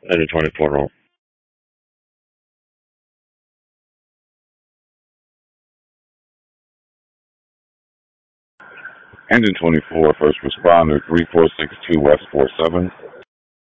Engine 24 roll. Engine 24, first responder 3462 West 47.